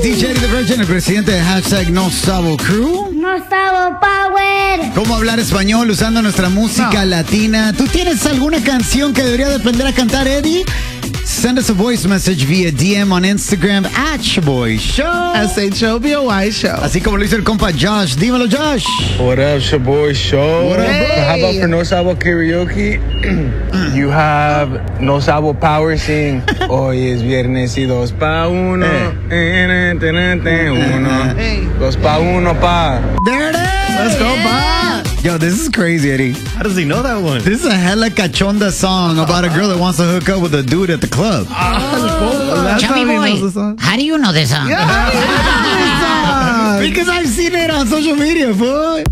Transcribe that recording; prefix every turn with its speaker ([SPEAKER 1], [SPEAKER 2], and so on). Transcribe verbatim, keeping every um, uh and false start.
[SPEAKER 1] D J The Virgin, el presidente de hashtag No Sabo Crew.
[SPEAKER 2] No Sabo Power.
[SPEAKER 1] ¿Cómo hablar español usando nuestra música
[SPEAKER 3] no.
[SPEAKER 1] latina? ¿Tú tienes alguna canción que debería de aprender a cantar, Eddie? Send us a voice message via D M on Instagram at Shaboy Show.
[SPEAKER 3] S H O B O Y Show.
[SPEAKER 1] Así como lo hizo el compa Josh. Dímelo, Josh.
[SPEAKER 4] What up, Shaboy Show?
[SPEAKER 1] What up,
[SPEAKER 4] So
[SPEAKER 1] bro?
[SPEAKER 4] how about for No Sabo Karaoke? You have No Sabo Power sing. Hoy es viernes y dos pa' uno.
[SPEAKER 1] Eh.
[SPEAKER 4] Uno.
[SPEAKER 3] Hey.
[SPEAKER 4] Dos pa' uno pa.
[SPEAKER 1] There it is.
[SPEAKER 3] Let's go, Bob.
[SPEAKER 1] Yo, this is crazy, Eddie.
[SPEAKER 5] How does he know that one?
[SPEAKER 1] This is a hella cachonda song about a girl that wants to hook up with a dude at the club.
[SPEAKER 3] That's
[SPEAKER 6] Chubby
[SPEAKER 3] how he knows the
[SPEAKER 6] boy,
[SPEAKER 3] song.
[SPEAKER 6] how do you know this song?
[SPEAKER 1] Because I've seen it on social media, fool.